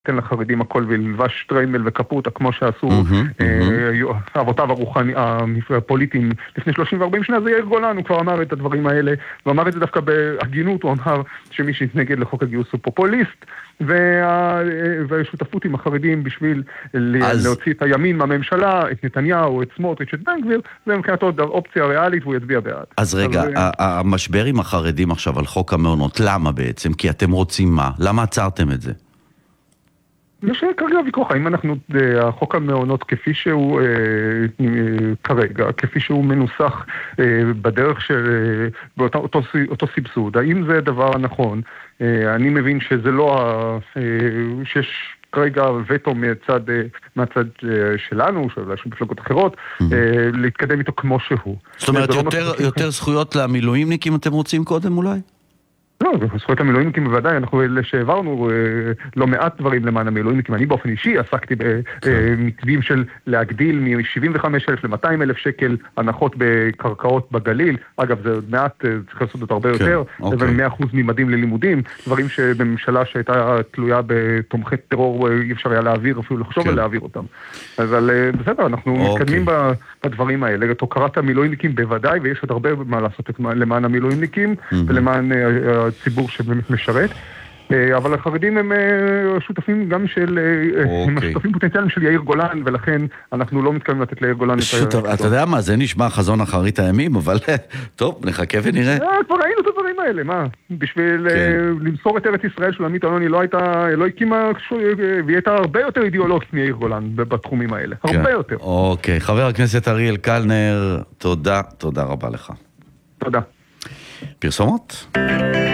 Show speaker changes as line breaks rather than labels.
תן לחרדים הכל וילבש שטריימל וקפוטה כמו שעשו אבותיו הפוליטיים לפני 30 ו-40 שנה. זה יאיר גולן, הוא כבר אמר את הדברים האלה, הוא אמר את זה דווקא בהגינות, הוא אמר שמי שהתנגד לחוק הגיוס הוא פופוליסט, והשותפות עם החרדים בשביל להוציא את הימין מהממשלה, את נתניהו, את סמוטריץ', את בן גביר, זה מבחינת אופציה ריאלית והוא יצביע בעד.
אז רגע, המשבר עם החרדים עכשיו על חוק המעונות, למה בעצם? כי אתם רוצים מה? למה עצרתם את זה?
יש כרגע ויכוח, האם אנחנו, החוק המעונות כפי שהוא כרגע, כפי שהוא מנוסח בדרך של אותו סבסוד, האם זה דבר נכון? אני מבין שזה לא, שיש כרגע וטו מהצד שלנו, שאולי של מפלגות אחרות, להתקדם איתו כמו שהוא.
זאת אומרת, יותר זכויות למילואימניקים אתם רוצים קודם אולי?
לא, זכויות המילואימניקים בוודאי, אנחנו שהעברנו לא מעט דברים למען המילואימניקים. אני באופן אישי עסקתי במתווים של להגדיל מ-75,000 ל-200,000 שקל הנחות בקרקעות בגליל. אגב, זה מעט, צריך לעשות את הרבה יותר, זה 100% מימדים ללימודים, דברים שבממשלה שהייתה תלויה בתומכי טרור אי אפשר היה להעביר, אפילו לחשוב על להעביר אותם. אבל בסדר, אנחנו מתקדמים בדברים האלה. את הוקרת המילואימניקים בוודאי, ויש עוד הרבה מה לעשות למען המילואימניקים ולמען ציבור שבאמת משרת, אבל החרדים הם שותפים גם של, הם שותפים פוטנציאליים של יאיר גולן, ולכן אנחנו לא מתכוונים לתת ליאיר גולן את
אתה יודע מה, זה נשמע חזון אחרית הימים, אבל טוב, נחכה ונראה.
כבר ראינו את הדברים האלה, מה? בשביל למסור את ארץ ישראל של עמית אלוני לא הקימה, והיא הייתה הרבה יותר אידיאולוגית מיאיר גולן בתחומים האלה, הרבה יותר.
אוקיי, חבר הכנסת אריאל קלנר, תודה רבה לך.
תודה.
פרסומות?